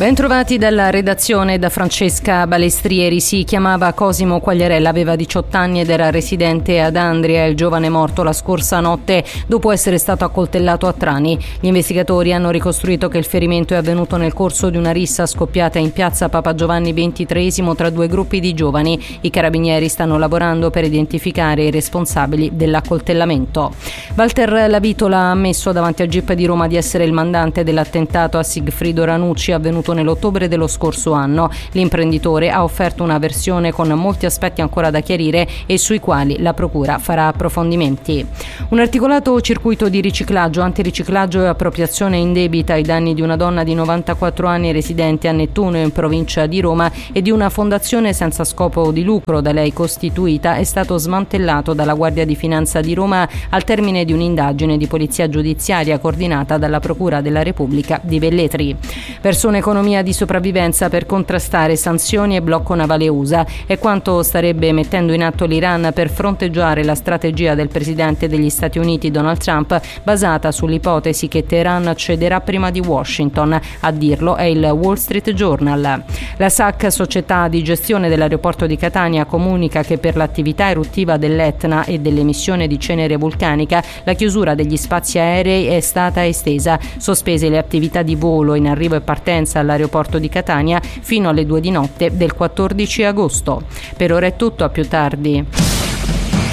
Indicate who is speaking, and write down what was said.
Speaker 1: Bentrovati dalla redazione da Francesca Balestrieri. Si chiamava Cosimo Quagliarella, aveva 18 anni ed era residente ad Andria. Il giovane è morto la scorsa notte dopo essere stato accoltellato a Trani. Gli investigatori hanno ricostruito che il ferimento è avvenuto nel corso di una rissa scoppiata in piazza Papa Giovanni XXIII tra due gruppi di giovani. I carabinieri stanno lavorando per identificare i responsabili dell'accoltellamento. Walter Lavitola ha ammesso davanti al GIP di Roma di essere il mandante dell'attentato a Sigfrido Ranucci avvenuto nell'ottobre dello scorso anno. L'imprenditore ha offerto una versione con molti aspetti ancora da chiarire e sui quali la procura farà approfondimenti. Un articolato circuito di riciclaggio, antiriciclaggio e appropriazione indebita ai danni di una donna di 94 anni residente a Nettuno in provincia di Roma e di una fondazione senza scopo di lucro da lei costituita è stato smantellato dalla Guardia di Finanza di Roma al termine di un'indagine di polizia giudiziaria coordinata dalla Procura della Repubblica di Velletri. Verso un'economia di sopravvivenza per contrastare sanzioni e blocco navale USA è quanto starebbe mettendo in atto l'Iran per fronteggiare la strategia del presidente degli Stati Uniti Donald Trump, basata sull'ipotesi che Teheran cederà prima di Washington. A dirlo è il Wall Street Journal. La SAC, società di gestione dell'aeroporto di Catania, comunica che per l'attività eruttiva dell'Etna e dell'emissione di cenere vulcanica la chiusura degli spazi aerei è stata estesa, sospese le attività di volo in arrivo e partenza all'aeroporto di Catania fino alle 2 di notte del 14 agosto. Per ora è tutto, a più tardi.